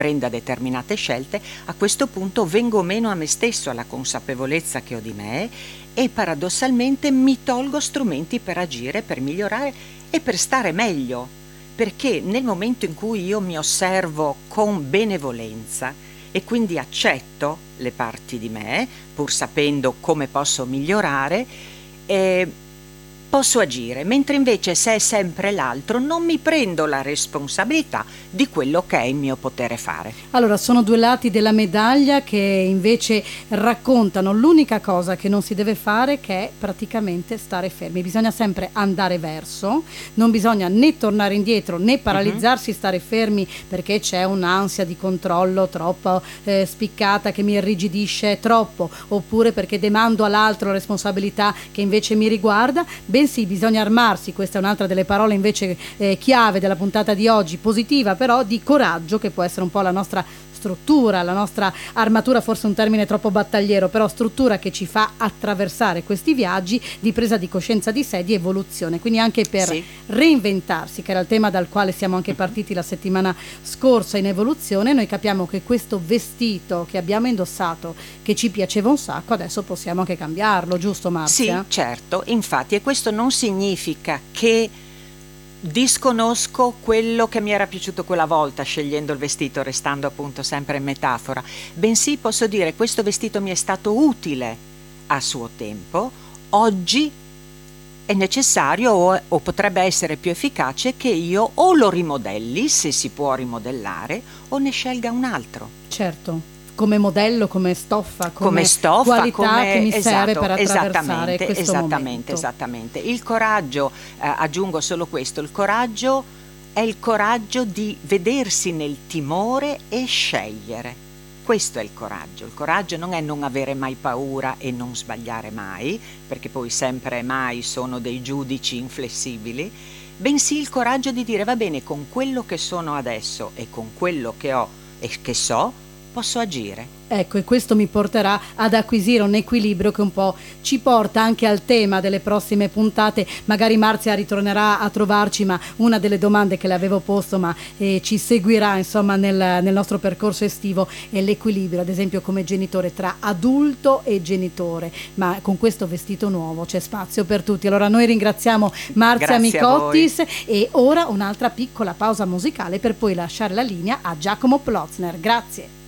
prenda determinate scelte, a questo punto vengo meno a me stesso, alla consapevolezza che ho di me, e paradossalmente mi tolgo strumenti per agire, per migliorare e per stare meglio, perché nel momento in cui io mi osservo con benevolenza e quindi accetto le parti di me, pur sapendo come posso migliorare, posso agire, mentre invece se è sempre l'altro non mi prendo la responsabilità di quello che è il mio potere fare. Allora, sono due lati della medaglia che invece raccontano l'unica cosa che non si deve fare, che è praticamente stare fermi. Bisogna sempre andare verso, non bisogna né tornare indietro né paralizzarsi, stare fermi perché c'è un'ansia di controllo troppo spiccata che mi irrigidisce troppo, oppure perché demando all'altro la responsabilità che invece mi riguarda. Bensì bisogna armarsi, questa è un'altra delle parole invece chiave della puntata di oggi, positiva però, di coraggio, che può essere un po' la nostra struttura, la nostra armatura, forse un termine troppo battagliero, però struttura che ci fa attraversare questi viaggi di presa di coscienza di sé, di evoluzione, quindi anche per reinventarsi, che era il tema dal quale siamo anche partiti la settimana scorsa in evoluzione. Noi capiamo che questo vestito che abbiamo indossato, che ci piaceva un sacco, adesso possiamo anche cambiarlo, giusto Marzia? Sì, certo, infatti, e questo non significa che disconosco quello che mi era piaciuto quella volta scegliendo il vestito, restando appunto sempre in metafora, bensì posso dire questo vestito mi è stato utile a suo tempo, oggi è necessario o potrebbe essere più efficace che io o lo rimodelli, se si può rimodellare, o ne scelga un altro. Certo. Come modello, come stoffa, come qualità che mi serve per attraversare questo momento. Esattamente. Il coraggio, aggiungo solo questo, il coraggio è il coraggio di vedersi nel timore e scegliere. Questo è il coraggio non è non avere mai paura e non sbagliare mai, perché poi sempre e mai sono dei giudici inflessibili, bensì il coraggio di dire va bene, con quello che sono adesso e con quello che ho e che so, posso agire. Ecco, e questo mi porterà ad acquisire un equilibrio che un po' ci porta anche al tema delle prossime puntate. Magari Marzia ritornerà a trovarci, ma una delle domande che le avevo posto, ma ci seguirà insomma nel nostro percorso estivo, è l'equilibrio, ad esempio come genitore, tra adulto e genitore. Ma con questo vestito nuovo c'è spazio per tutti. Allora noi ringraziamo Marzia Micottis e ora un'altra piccola pausa musicale per poi lasciare la linea a Giacomo Plotzner. Grazie.